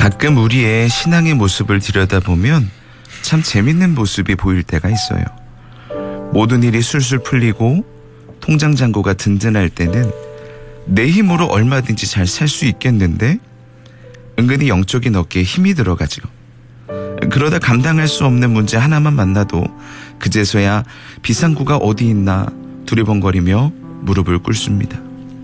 가끔 우리의 신앙의 모습을 들여다보면 참 재밌는 모습이 보일 때가 있어요. 모든 일이 술술 풀리고 통장 잔고가 든든할 때는 내 힘으로 얼마든지 잘 살 수 있겠는데 은근히 영적인 어깨에 힘이 들어가죠. 그러다 감당할 수 없는 문제 하나만 만나도 그제서야 비상구가 어디 있나 두리번거리며 무릎을 꿇습니다.